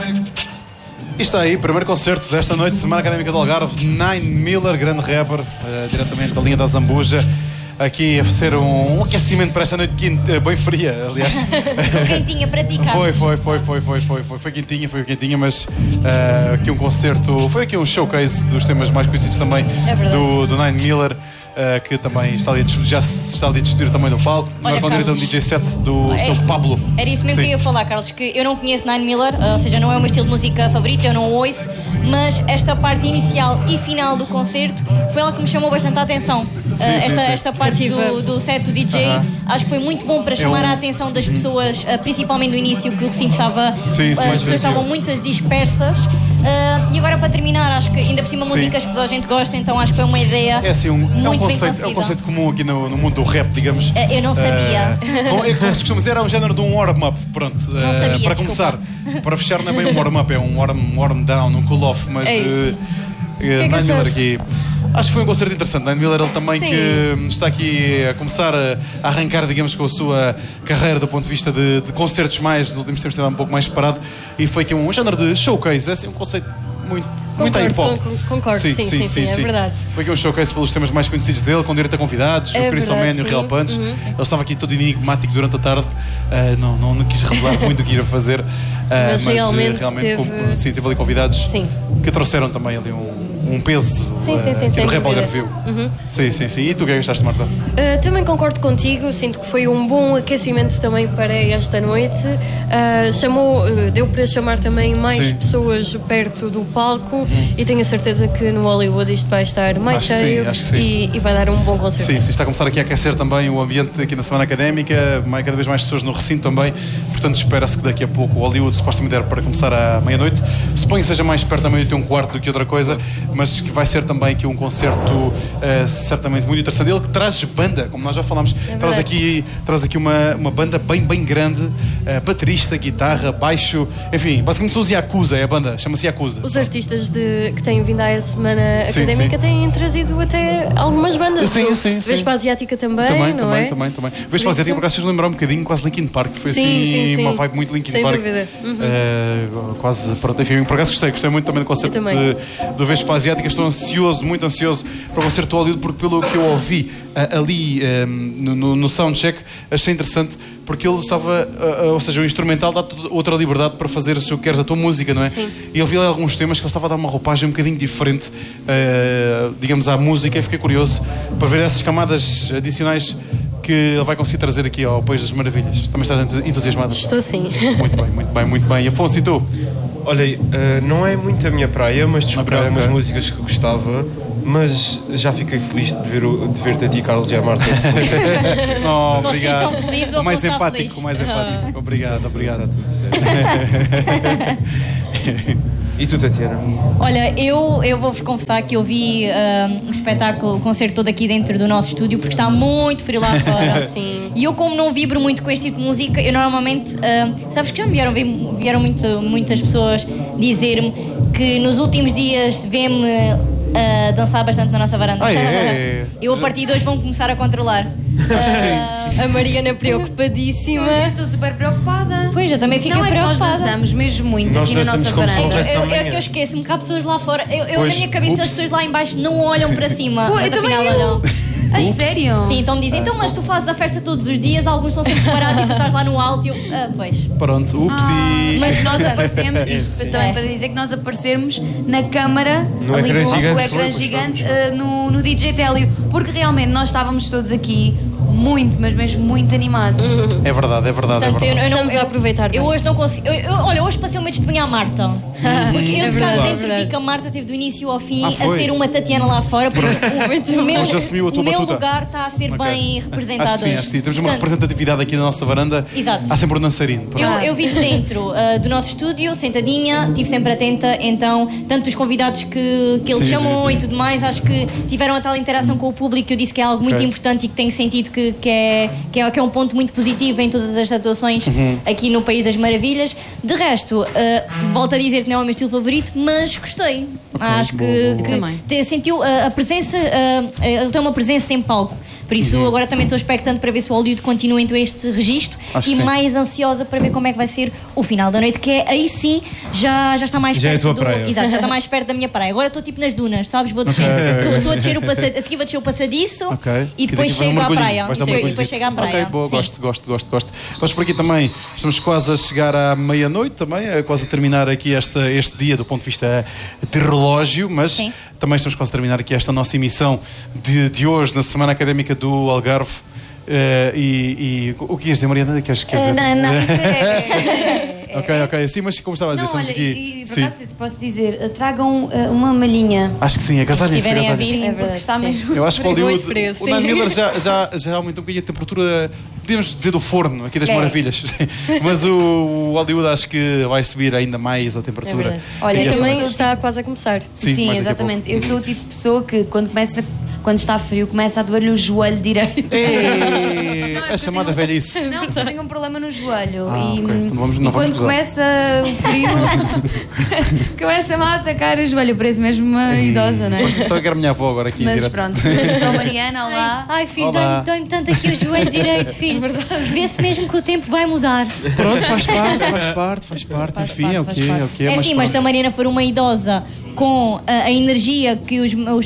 E está aí, primeiro concerto desta noite, Semana Académica do Algarve, Nine Miller, grande rapper, diretamente da linha da Zambuja. Aqui a ser um aquecimento para esta noite bem fria, aliás. Quentinha para ti, Carlos. Foi quentinha, mas aqui um concerto, foi aqui um showcase dos temas mais conhecidos também do Nine Miller, que também já está ali a discutir também no palco. Agora com direito a um DJ set do seu Pablo. Era isso mesmo que eu ia falar, Carlos, que eu não conheço Nine Miller, ou seja, não é o meu estilo de música favorito, eu não o ouço, mas esta parte inicial e final do concerto foi ela que me chamou bastante a atenção. Esta parte do set do DJ, acho que foi muito bom para chamar a atenção das pessoas, principalmente no início, que o recinto estava, as pessoas estavam muitas dispersas. E agora para terminar, acho que ainda por cima músicas que toda a gente gosta, então acho que foi uma ideia é um conceito comum aqui no mundo do rap, digamos. Eu não sabia. É como se costuma dizer, é um género de um warm-up, pronto. Não sabia, para começar, para fechar não é bem um warm-up, é um warm-down, um cool-off, mas Nine Miller aqui. Acho que foi um concerto interessante. Nine Miller, ele também que está aqui a começar a arrancar, digamos, com a sua carreira do ponto de vista de concertos mais, nos últimos tempos tem dado um pouco mais separado, e foi aqui um género de showcase, é assim, um conceito muito hip-hop. Concordo, sim, é verdade. Foi aqui um showcase pelos temas mais conhecidos dele, com direito a convidados, o Crystal Man e o Real Punch. Ele estava aqui todo enigmático durante a tarde, não quis revelar muito o que ia fazer, mas realmente teve ali convidados que trouxeram também ali um peso do rap algarvio. Sim. E tu o que é que achaste, Marta? Também concordo contigo, sinto que foi um bom aquecimento também para esta noite. Deu para chamar também mais pessoas perto do palco e tenho a certeza que no Hollywood isto vai estar mais cheio e vai dar um bom concerto. Sim, está a começar aqui a aquecer também o ambiente aqui na Semana Académica, cada vez mais pessoas no recinto também, portanto espera-se que daqui a pouco o Hollywood supostamente era para começar à meia-noite, suponho que seja mais perto da meia-noite e um quarto do que outra coisa, mas que vai ser também aqui um concerto certamente muito interessante. Ele que traz banda, como nós já falámos, traz aqui uma banda bem grande, baterista, guitarra, baixo, enfim, basicamente são os Yakuza, é a banda, chama-se Yakuza. Os artistas que têm vindo à Semana Académica têm trazido até algumas bandas. Sim. Vespa Asiática também, não é? Também. Vespa Asiática, por acaso, fez lembrar um bocadinho quase Linkin Park, foi uma vibe muito Linkin Park. Sem dúvida. Quase, pronto, enfim, por acaso gostei muito também do concerto do Vespa Asiática. Estou muito ansioso para o concerto do Hollywood, porque pelo que eu ouvi ali no soundcheck, achei interessante, porque ele estava, ou seja, o instrumental dá outra liberdade para fazer, se o queres, a tua música, não é? Sim. E eu vi ali alguns temas que ele estava a dar uma roupagem um bocadinho diferente, digamos, à música, e fiquei curioso para ver essas camadas adicionais que ele vai conseguir trazer aqui ao País das Maravilhas. Também estás entusiasmado? Estou sim. Muito bem. Afonso, e tu? Olha, não é muito a minha praia, mas descobri algumas músicas que gostava, mas já fiquei feliz de ver-te a ti, Carlos, e a Marta. Obrigado. O mais empático. Obrigado. Está tudo certo. E tu, Tatiana? Olha, eu vou-vos confessar que eu vi um espetáculo, o concerto todo aqui dentro do nosso estúdio, porque está muito frio lá fora. E eu, como não vibro muito com este tipo de música, eu normalmente... sabes que já me vieram muitas pessoas dizer-me que nos últimos dias vê-me dançar bastante na nossa varanda. Eu, a partir de hoje, vão começar a controlar. A Mariana é preocupadíssima. Estou super preocupada. Pois, eu também fico preocupada. Nós dançamos mesmo muito aqui na nossa varanda. É que eu esqueço-me que há pessoas lá fora. Eu na minha cabeça, as pessoas lá em baixo não olham para cima. Eu também olham. A sério? Sim, então me dizem, mas tu fazes a festa todos os dias, alguns estão sempre separados e tu estás lá no alto e eu... pois. Pronto, mas nós aparecemos, isto também para dizer que nós aparecermos na câmara, ali no ecrã gigante, no DJ Télio, porque realmente nós estávamos todos aqui muito, mas mesmo muito animados. É verdade. Portanto, Estamos a aproveitar. Eu hoje não consigo... Olha, hoje passei um mês de manhã à Marta. Porque eu de cá dentro aqui que a Marta teve do início ao fim a ser uma Tatiana lá fora, porque o meu lugar está a ser bem representado. Acho que sim. Temos uma representatividade aqui na nossa varanda. Exato. Há sempre um dançarino. Eu vi de dentro do nosso estúdio, sentadinha, estive sempre atenta, então, tanto os convidados que eles chamam e tudo mais, acho que tiveram a tal interação com o público que eu disse que é algo muito importante e que tenho sentido que é um ponto muito positivo em todas as atuações aqui no País das Maravilhas. De resto, volto a dizer que não é o meu estilo favorito, mas gostei. Acho que sentiu a presença, ele tem uma presença em palco Por isso agora também estou expectante para ver se o Hollywood continua então este registro e mais ansiosa para ver como é que vai ser o final da noite, que é aí sim já está mais já perto é a tua praia. Exato, já está mais perto da minha praia. Agora estou tipo nas dunas, sabes? Vou descer, estou a descer o passadiço, a seguir vou descer o passadiço e depois chego à praia. E depois chego à praia. Ok, boa, gosto. Vamos por aqui também, estamos quase a chegar à meia-noite também, quase a terminar aqui este dia do ponto de vista de relógio, mas também estamos quase a terminar aqui esta nossa emissão de hoje, na Semana Académica do Algarve. O que ias dizer, Mariana? Queres dizer? Não, isso é... Ok. Sim, mas como estava a dizer, estamos aqui. E por acaso te posso dizer, tragam uma malhinha. Acho que sim, agasalhem-se. É verdade, está mesmo. Eu acho que o Hollywood, o Nine Miller já aumentou um bocadinho a temperatura, podemos dizer, do forno, aqui das maravilhas. Mas o Hollywood acho que vai subir ainda mais a temperatura. Olha, também está quase a começar. Sim, exatamente. Eu sou o tipo de pessoa que quando está frio, começa a doer-lhe o joelho direito. A chamada velhice. Não, porque eu tenho um problema no joelho. Então quando começa o frio, começa-me a atacar o joelho. Eu pareço mesmo uma idosa, não é? Mas pensava que era a minha avó agora aqui. Mas pronto, sou a Mariana, olá. Ai filho, dói-me tanto aqui o joelho direito, filho. Vê-se mesmo que o tempo vai mudar. Pronto, faz parte. Enfim, é o que é. É sim, mas se a Mariana for uma idosa com a energia que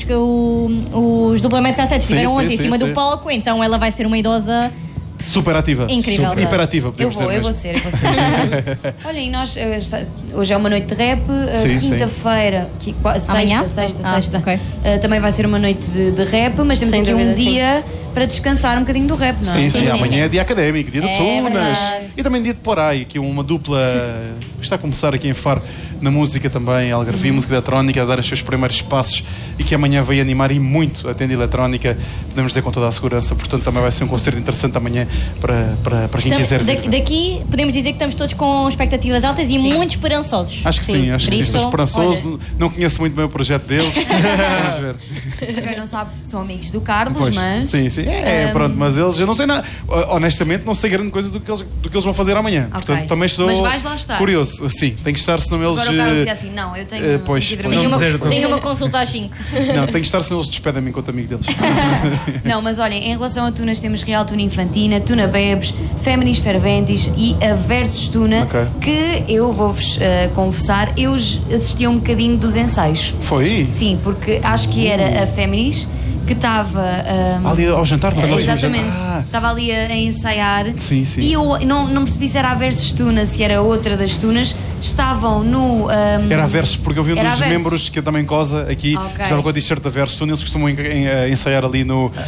os duplamento cassetes tiveram ontem em cima do palco, então ela vai ser uma idosa super ativa. Incrível. Hiperativa, eu vou ser. Olha, e nós, hoje é uma noite de rap, quinta-feira, sexta, também vai ser uma noite de rap, mas temos aqui um dia para descansar um bocadinho do rap, não é? Sim. Amanhã é dia académico, dia de tunas. E também dia de Porai, aqui uma dupla que está a começar aqui em Faro na música também, Algarve, música eletrónica, a dar os seus primeiros passos e que amanhã vai animar e muito a tenda eletrónica, podemos dizer com toda a segurança, portanto também vai ser um concerto interessante amanhã para quem quiser vir. Daqui podemos dizer que estamos todos com expectativas altas e muito esperançosos. Acho que sim, estou esperançoso. Não conheço muito bem o projeto deles. Vamos ver. Quem não sabe, são amigos do Carlos, mas... Sim. Pronto, mas eles, eu não sei nada. Honestamente, não sei grande coisa do que eles vão fazer amanhã. Portanto, também estou curioso. Sim, tem que estar, senão eles... Agora o Carlos diz assim, não, eu tenho que dormir. Tenho uma consulta às 5. Não, tem que estar, senão eles despedem-me enquanto amigo deles. Não, mas olhem, em relação a tunas, temos Real Tuna Infantina, Tuna Bebes, Féminis Ferventes e a Versus Tuna, que eu vou-vos confessar, eu assisti a um bocadinho dos ensaios. Foi? Sim, porque acho que era a Féminis que estava ali ao jantar, não foi? Exatamente, estava ali a ensaiar. Sim. E eu não percebi se era a Versus Tuna, se era outra das tunas. Estavam no era a Versus, porque eu vi um dos membros que eu também cosa aqui, estava com a t-shirt da Versus Tuna. Eles costumam ensaiar ali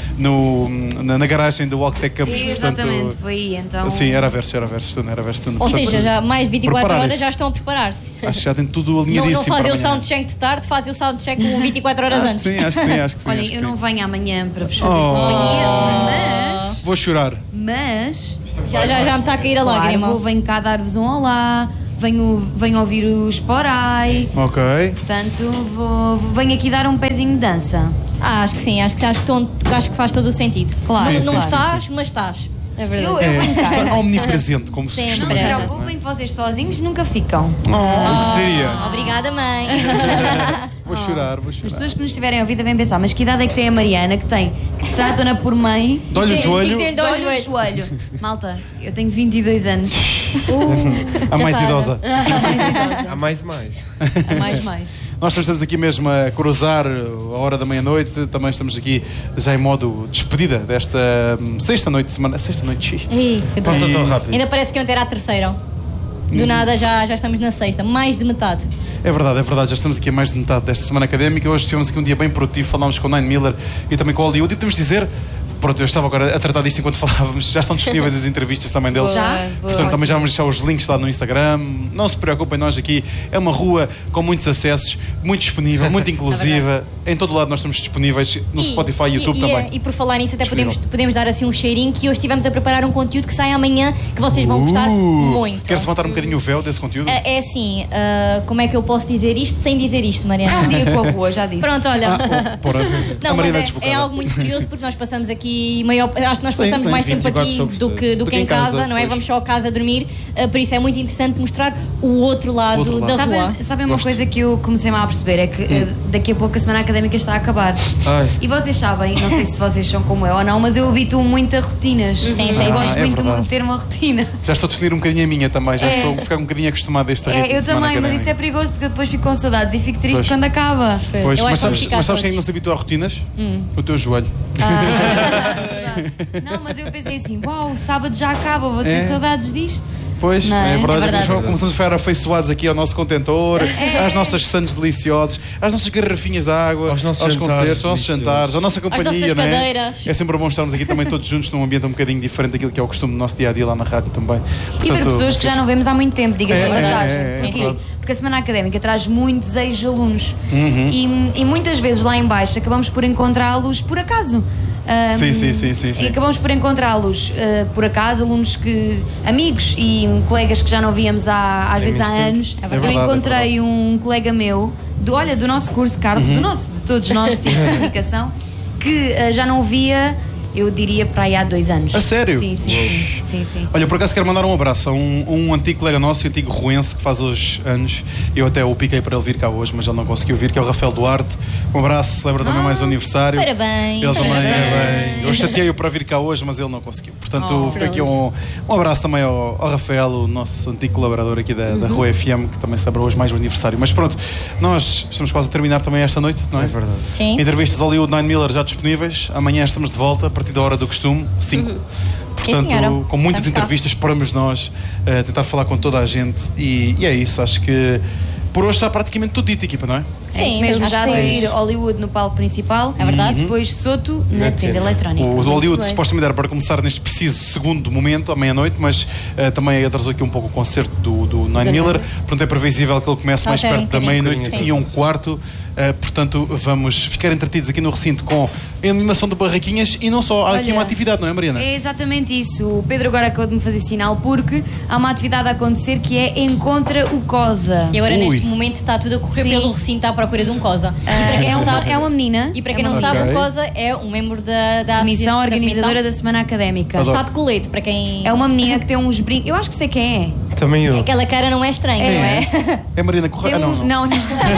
na garagem do Walktech Campus. Exatamente, portanto, foi aí, então. Sim, era a Versus Tuna. Ou seja, já mais de 24 horas já estão a preparar-se. Acho que já tem tudo alinhadíssimo. Não fazem o soundcheck de tarde, fazem o soundcheck 24 horas antes. Acho que sim. Olha, eu não venho amanhã para vos fazer companhia, mas... Vou chorar. Mas... Já me está a cair a lágrima. Venho cá dar-vos um olá, venho ouvir os Porai. Ok. Portanto, venho aqui dar um pezinho de dança. Acho que sim, acho que faz todo o sentido. Claro. Não estás, mas estás. É verdade. Eu venho cá. Está omnipresente, como se Não se preocupem que vocês sozinhos nunca ficam. O que seria? Obrigada, mãe. Vou chorar. As pessoas que nos estiverem a ouvir devem pensar, mas que idade é que tem a Mariana, que trata-na por mãe? Dói-lhe o joelho. Dói-lhe o joelho. Malta, eu tenho 22 anos. A mais idosa. Há mais. A mais. Nós estamos aqui mesmo a cruzar a hora da meia-noite. Também estamos aqui já em modo despedida desta sexta noite de semana. Sexta noite. Passa tão rápido. Ainda parece que ontem era a terceira. Do nada já estamos na sexta. Mais de metade. É verdade. Já estamos aqui a mais de metade desta semana académica. Hoje tivemos aqui um dia bem produtivo. Falámos com o Nine Miller e também com o Hollywood. E temos de dizer... Pronto, eu estava agora a tratar disto enquanto falávamos. Já estão disponíveis as entrevistas também deles. Portanto, também já vamos deixar os links lá no Instagram. Não se preocupem, nós aqui é uma rua com muitos acessos, muito disponível, muito inclusiva. Em todo lado nós estamos disponíveis, no Spotify e YouTube também. E por falar nisso, até podemos dar assim um cheirinho, que hoje estivemos a preparar um conteúdo que sai amanhã, que vocês vão gostar muito. Queres levantar um bocadinho o véu desse conteúdo? É assim, como é que eu posso dizer isto sem dizer isto, Mariana? É um dia com a rua, já disse. Pronto, olha. Pronto. Não, mas é algo muito curioso, porque nós passamos aqui e maior. Acho que nós passamos mais tempo aqui do que em casa, não é? Vamos só a casa dormir, por isso é muito interessante mostrar o outro lado da rua. Sabem uma coisa que eu comecei-me a perceber? É que daqui a pouco a semana académica está a acabar. E vocês sabem, não sei se vocês são como eu ou não, mas eu habituo muito a rotinas. Sim, eu gosto muito de ter uma rotina. Já estou a definir um bocadinho a minha também, já estou a ficar um bocadinho acostumado a este ritmo. Eu também, mas isso é perigoso porque eu depois fico com saudades e fico triste quando acaba. Pois, mas sabes quem não se habitua a rotinas? O teu joelho. Não, mas eu pensei assim, uau, o sábado já acaba, vou ter saudades disto. Pois, é verdade. Começamos a ficar afeiçoados aqui ao nosso contentor, às nossas sandes deliciosas, às nossas garrafinhas de água, aos concertos, aos nossos jantares, à nossa companhia, não é? É sempre bom estarmos aqui também todos juntos num ambiente um bocadinho diferente daquilo que é o costume do nosso dia-a-dia lá na rádio também. Portanto, e ver pessoas que já não vemos há muito tempo, diga-se a verdade. Porque a Semana Académica traz muitos ex-alunos e muitas vezes lá em baixo acabamos por encontrá-los por acaso. Sim. E acabamos por encontrá-los por acaso, amigos e colegas que já não víamos às vezes há anos. Eu encontrei um colega meu do nosso curso, Carlos, de todos nós, de Ciência de Comunicação, que já não via, eu diria, para aí há 2 anos. A sério? Sim. Olha, por acaso quero mandar um abraço a um antigo colega nosso, antigo ruense, que faz hoje anos. Eu até o piquei para ele vir cá hoje, mas ele não conseguiu vir, que é o Rafael Duarte. Um abraço, celebra também mais o aniversário. Parabéns. Ele também. Eu chateei-o para vir cá hoje, mas ele não conseguiu. Portanto, fica aqui um abraço também ao Rafael, o nosso antigo colaborador aqui da Rua FM, que também celebra hoje mais o aniversário. Mas pronto, nós estamos quase a terminar também esta noite, não é? É verdade. Sim. Entrevistas Hollywood 9 Miller já disponíveis. Amanhã estamos de volta, a partir da hora do costume, 5. Portanto, com muitas entrevistas, esperamos nós tentar falar com toda a gente e é isso, acho que por hoje está praticamente tudo dito, equipa, não é? É isso mesmo, já a sair Hollywood no palco principal, é verdade. E depois Soto na tenda eletrónica. O Hollywood supostamente era para começar neste preciso segundo momento, à meia-noite, mas também atrasou aqui um pouco o concerto do Nine Miller, portanto é previsível que ele comece mais perto da meia-noite e 1/4. Portanto, vamos ficar entretidos aqui no recinto com a animação de barraquinhas e não só, há aqui uma atividade, não é, Mariana? É exatamente isso. O Pedro agora acabou de me fazer sinal porque há uma atividade a acontecer que é Encontra o Cosa. E agora neste momento está tudo a correr pelo recinto à procura de um Cosa. E para quem não sabe, é uma menina. E para quem não sabe, o Cosa é um membro da Comissão Organizadora da Semana Académica. Está de colete, para quem... É uma menina que tem uns brincos... Eu acho que sei quem é. Também eu. Aquela cara não é estranha, não é? É Mariana Correia? Não.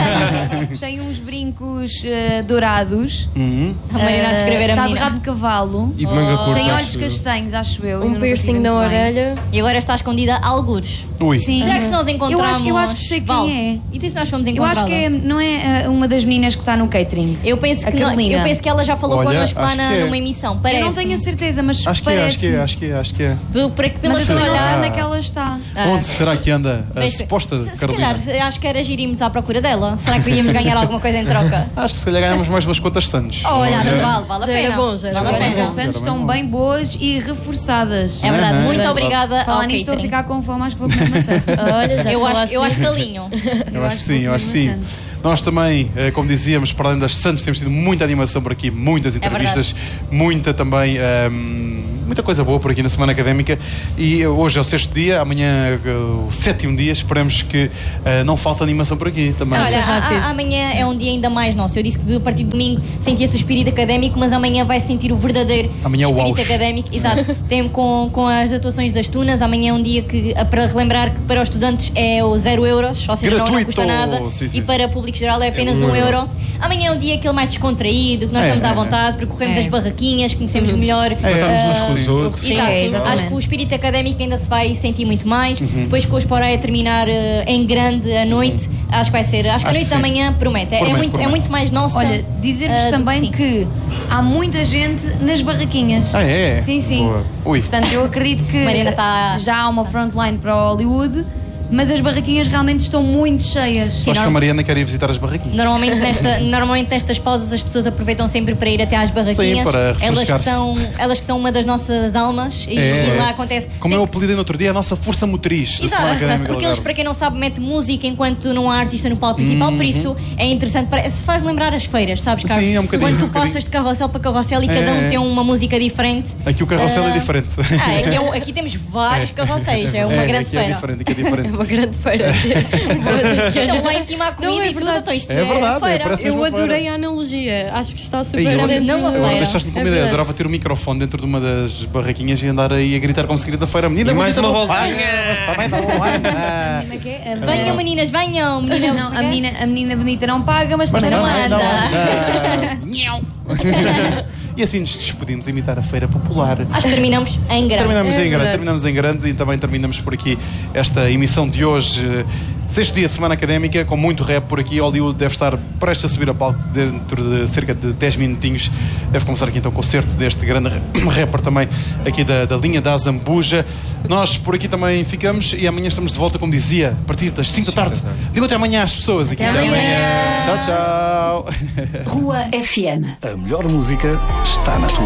Tem uns brincos dourados. A Mariana a descrever a está menina. de rabo de cavalo. E de manga curta. Tem olhos castanhos, acho eu. Um piercing na orelha. E agora está escondida a algures. Ui. Sim. Será que se nós encontramos... Eu acho que sei quem é. E se nós fomos Eu encontrá-la? acho que não é uma das meninas que está no catering. Eu penso que ela já falou connosco lá numa emissão. Eu não tenho a certeza, mas acho parece. que é. Mas eu também não sei onde é que ela está. Onde será que anda a suposta Carolina? Se calhar, acho que era giríamos à procura dela. Será que íamos ganhar alguma coisa em troca? Acho que se calhar ganhamos mais umas quantas sandes. Olha, vale a pena. Era bom, já vale a pena. As sandes estão bem boas e reforçadas. É verdade, muito obrigada. Falar nisso, estou a ficar com fome, acho que vou comer maçã. Olha, já eu acho calinho. Eu acho que sim. Nós também, como dizíamos, para além das sandes, temos tido muita animação por aqui, muitas entrevistas, muita também, muita coisa boa por aqui na Semana Académica. E hoje é o 6º dia, amanhã o 7º dia, esperamos que não falte animação por aqui também. Olha, amanhã é um dia ainda mais nosso. Eu disse que a partir de domingo sentia-se o espírito académico, mas amanhã vai sentir o verdadeiro espírito académico. Exato. Tem com as atuações das Tunas. Amanhã é um dia que, para relembrar que para os estudantes é o 0 euros, ou seja, não custa nada. E para o público geral é apenas 1 euro. Amanhã é um dia aquele mais descontraído, que nós estamos à vontade, percorremos as barraquinhas, conhecemos melhor. Acho que o espírito académico ainda se vai sentir muito mais. Depois com o Esporai a terminar em grande a noite, acho que vai ser. Acho que a noite da manhã promete. É muito mais nossa. Olha, dizer-vos também que há muita gente nas barraquinhas. Ah, é? Sim. Portanto, eu acredito que já há uma frontline para o Hollywood. Mas as barraquinhas realmente estão muito cheias. Acho que a Mariana quer ir visitar as barraquinhas. Normalmente nestas pausas as pessoas aproveitam sempre para ir até às barraquinhas. Sim, para refrescar-se. Elas que são uma das nossas almas e lá acontece. Como eu apelidei no outro dia, a nossa força motriz da Semana Académica. Porque eles, para quem não sabe, mete música enquanto não há artista no palco principal, por isso é interessante. Se faz lembrar as feiras, sabes, Carlos? Sim, é um bocadinho. Quando tu passas de carrossel para carrossel e cada um tem uma música diferente. Aqui o carrossel é diferente. Aqui temos vários carrosséis, é uma grande feira. Aqui é diferente. uma grande feira. Então lá em cima a comida e tudo, então isto é verdade, feira. parece mesmo Eu adorei feira. a analogia, acho que está super Agora deixaste-me com uma ideia, adorava ter um microfone dentro de uma das barraquinhas e andar aí a gritar como se grita da feira. Menina, mais uma voltinha! Venham meninas, venham! Não, a menina bonita não paga, mas também não anda. E assim nos despedimos a imitar a Feira Popular. Acho que terminamos em grande. Terminamos em grande e também terminamos por aqui esta emissão de hoje. Sexto dia de Semana Académica, com muito rap por aqui. Hollywood deve estar prestes a subir a palco dentro de cerca de 10 minutinhos. Deve começar aqui então o concerto deste grande rapper também aqui da linha da Zambuja. Nós por aqui também ficamos e amanhã estamos de volta, como dizia, a partir das 5 da tarde. Digo até amanhã às pessoas aqui. Até amanhã. Tchau, tchau. Rua FM. A melhor música está na tua